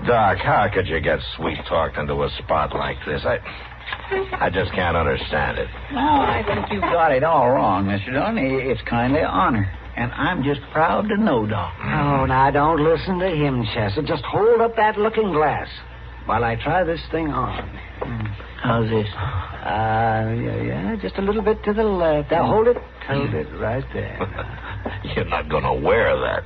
Doc, how could you get sweet-talked into a spot like this? I just can't understand it. No, I think you've got it all wrong, Mr. Dillon. It's kindly honor. And I'm just proud to know, Doc. Oh, now, don't listen to him, Chester. Just hold up that looking glass while I try this thing on. How's this? Yeah, just a little bit to the left. Now, hold it right there. You're not going to wear that.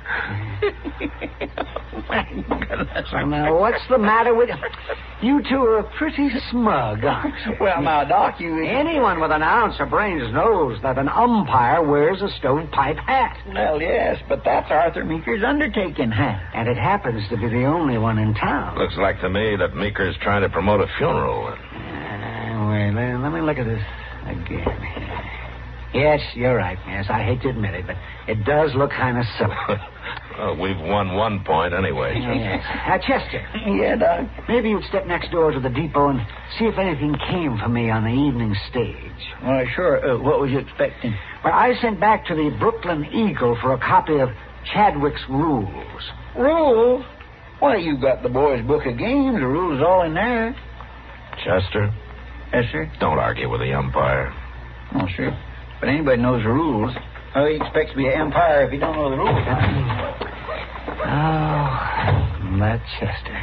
My goodness. Now, what's the matter with you? You two are pretty smug, aren't you? Well, now, Doc, Anyone with an ounce of brains knows that an umpire wears a stovepipe hat. Well, yes, but that's Arthur Meeker's undertaking hat. And it happens to be the only one in town. Looks like to me that Meeker's trying to promote a funeral. Wait, let me look at this again. Yes, you're right, Miss. I hate to admit it, but it does look kind of silly. Well, we've won 1 point anyway. Yes. Chester. Yeah, Doc? Maybe you'd step next door to the depot and see if anything came for me on the evening stage. Well, sure. What was you expecting? Well, I sent back to the Brooklyn Eagle for a copy of Chadwick's Rules. Rules? Why, you've got the boys' book of games. The rules all in there. Chester? Yes, sir? Don't argue with the umpire. Oh, sure. But anybody knows the rules. How he expects to be an umpire if he don't know the rules? Oh, that Chester.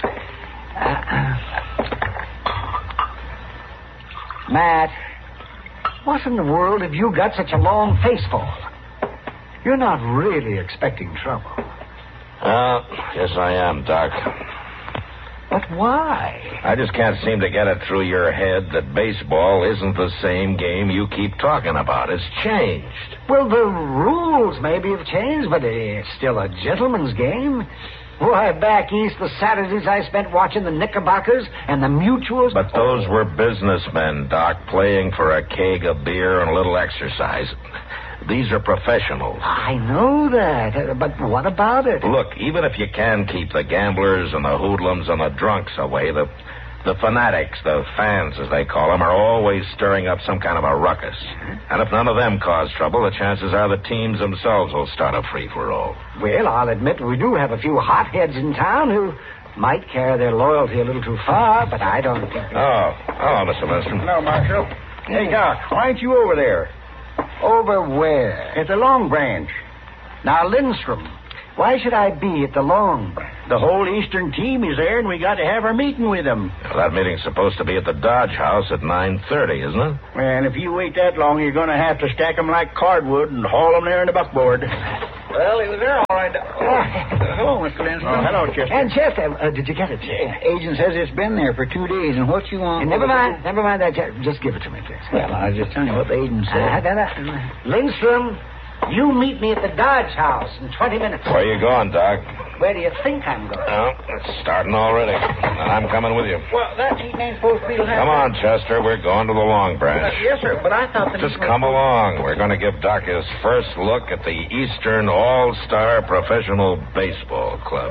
Matt, what in the world have you got such a long face for? You're not really expecting trouble. Yes, I am, Doc. But why? I just can't seem to get it through your head that baseball isn't the same game you keep talking about. It's changed. Well, the rules maybe have changed, but it's still a gentleman's game. Why, back east, the Saturdays I spent watching the Knickerbockers and the Mutuals. But those were businessmen, Doc, playing for a keg of beer and a little exercise. These are professionals. I know that, but what about it? Look, even if you can keep the gamblers and the hoodlums and the drunks away, the fanatics, the fans, as they call them, are always stirring up some kind of a ruckus. And if none of them cause trouble, the chances are the teams themselves will start a free-for-all. Well, I'll admit we do have a few hotheads in town who might carry their loyalty a little too far, but I don't think... Oh, hello, Mr. Lindstrom. Hello, Marshal. Hey, Doc, why ain't you over there? Over where? At the Long Branch. Now, Lindstrom, why should I be at the Long Branch? The whole Eastern team is there, and we got to have our meeting with them. Well, that meeting's supposed to be at the Dodge House at 9:30, isn't it? And if you wait that long, you're going to have to stack them like cardwood and haul them there in the buckboard. Well, he was there all right. Hello, Mr. Lindstrom. Hello, Chester. And Chester, did you get it? Agent says it's been there for 2 days, and what you want... Never mind that. Just give it to me, please. Well, I was just telling you what the agent said. Lindstrom, you meet me at the Dodge House in 20 minutes. Where you going, Doc? Where do you think I'm going? Oh, it's starting already. And I'm coming with you. Well, that meeting ain't supposed to be... Come on, Chester. We're going to the Long Branch. Yes, sir, but I thought that... Just come along. We're going to give Doc his first look at the Eastern All-Star Professional Baseball Club.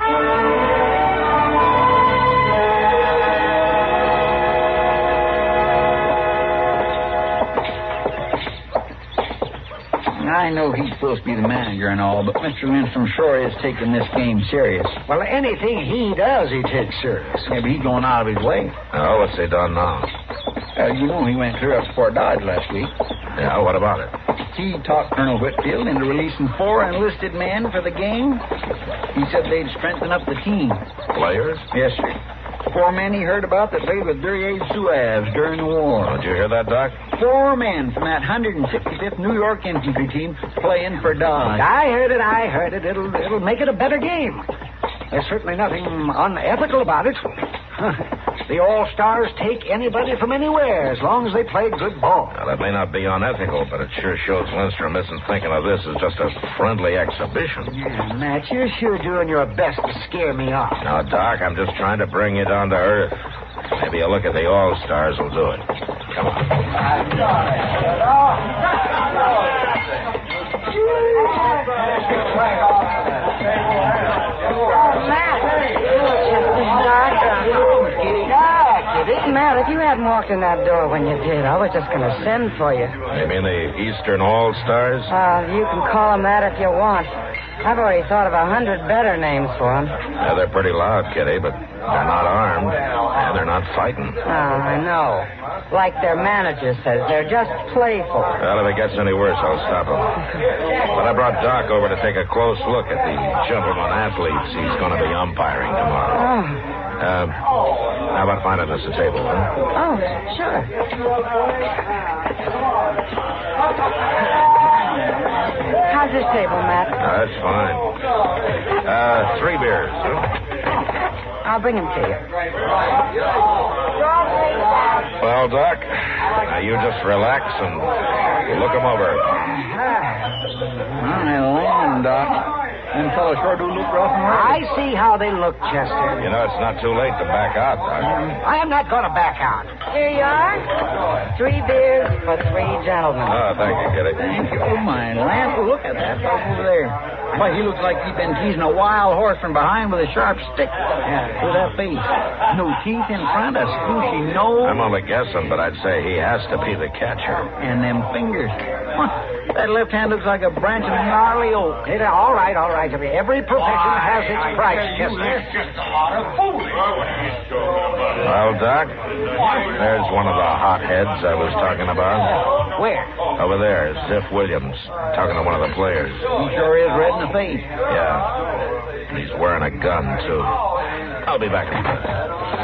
I know he's supposed to be the manager and all, but Mr. Lindstrom sure is taking this game serious. Well, anything he does, he takes serious. Maybe he's going out of his way. Oh, what's he done now? You know he went clear up to Fort Dodge last week. Yeah, what about it? He talked Colonel Whitfield into releasing 4 enlisted men for the game. He said they'd strengthen up the team. Players? Yes, sir. 4 men he heard about that played with Duryea Zouaves during the war. Did you hear that, Doc? 4 men from that 165th New York Infantry team playing for Dodge. I heard it. It'll make it a better game. There's certainly nothing unethical about it. The All-Stars take anybody from anywhere as long as they play good ball. Now, that may not be unethical, but it sure shows Lindstrom isn't thinking of this as just a friendly exhibition. Yeah, Matt, you're sure doing your best to scare me off. Now, Doc, I'm just trying to bring you down to earth. Maybe a look at the All-Stars will do it. Come on. Matt, if you hadn't walked in that door when you did, I was just going to send for you. You mean the Eastern All-Stars? You can call them that if you want. I've already thought of 100 better names for them. Yeah, they're pretty loud, Kitty, but they're not armed, and they're not fighting. Oh, I know. Like their manager says, they're just playful. Well, if it gets any worse, I'll stop him. But I brought Doc over to take a close look at the gentleman athletes he's going to be umpiring tomorrow. Oh. How about finding us a table, huh? Oh, sure. How's this table, Matt? That's fine. 3 beers, huh? I'll bring them to you. Well, Doc, now you just relax and look them over. Land, Doc. Them fellas sure do look rough and ready. I see how they look, Chester. You know, it's not too late to back out, Doc. I am not going to back out. Here you are. 3 beers for 3 gentlemen. Oh, thank you, Kitty. Thank you. Oh, my land. Look at that fellow over there. Why, he looks like he's been teasing a wild horse from behind with a sharp stick. Yeah, look at that face. No teeth in front, a squishy nose. I'm only guessing, but I'd say he has to be the catcher. And them fingers. That left hand looks like a branch of gnarly oak. All right. Every profession has its price, Chester. That's just a lot of fooling. Well, Doc, there's one of the hotheads I was talking about. Where? Over there, Ziff Williams, talking to one of the players. He sure is red in the face. Yeah. And he's wearing a gun, too. I'll be back in a minute.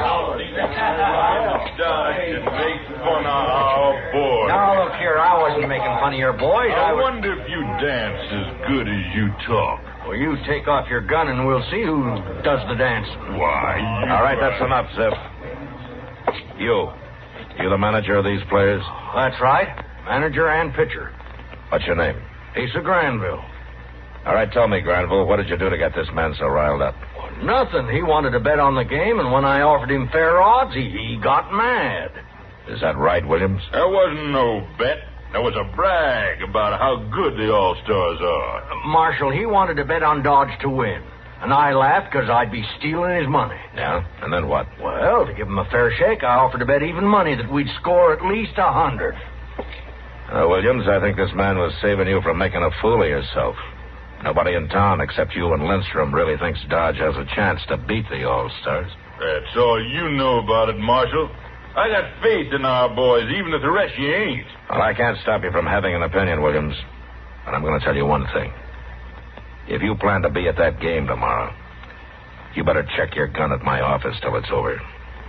Now, look here, I wasn't making fun of your boys. I wonder if you dance as good as you talk. Well, you take off your gun and we'll see who does the dancing. Why, you... All right, that's enough, Ziff. You the manager of these players? That's right. Manager and pitcher. What's your name? Asa Granville. All right, tell me, Granville, what did you do to get this man so riled up? Nothing. He wanted to bet on the game, and when I offered him fair odds, he got mad. Is that right, Williams? There wasn't no bet. There was a brag about how good the All-Stars are. Marshall, he wanted to bet on Dodge to win. And I laughed because I'd be stealing his money. Yeah? And then what? Well, to give him a fair shake, I offered to bet even money that we'd score at least 100. Williams, I think this man was saving you from making a fool of yourself. Nobody in town except you and Lindstrom really thinks Dodge has a chance to beat the All-Stars. That's all you know about it, Marshal. I got faith in our boys, even if the rest of you ain't. Well, I can't stop you from having an opinion, Williams. But I'm going to tell you one thing. If you plan to be at that game tomorrow, you better check your gun at my office till it's over.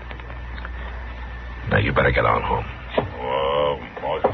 Now, you better get on home. Marshal,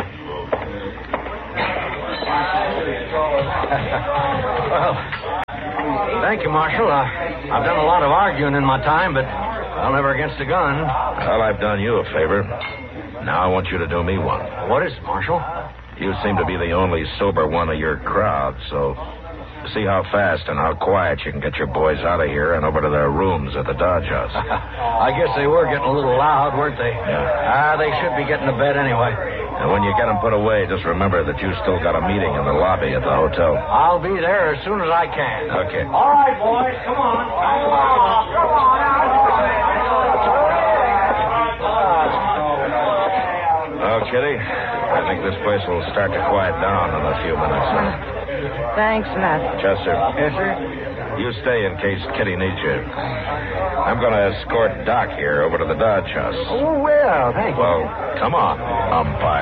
Well, thank you, Marshal. I've done a lot of arguing in my time, but I'll never against a gun. Well, I've done you a favor. Now I want you to do me one. What is it, Marshal? You seem to be the only sober one of your crowd, so see how fast and how quiet you can get your boys out of here and over to their rooms at the Dodge House. I guess they were getting a little loud, weren't they? Yeah. They should be getting to bed anyway. And when you get them put away, just remember that you still got a meeting in the lobby at the hotel. I'll be there as soon as I can. Okay. All right, boys, come on. Well, Kitty, I think this place will start to quiet down in a few minutes. Thanks, Matt. Chester. Yes, sir? You stay in case Kitty needs you. I'm going to escort Doc here over to the Dodge House. Oh, well, thank you. Well, come on, umpire.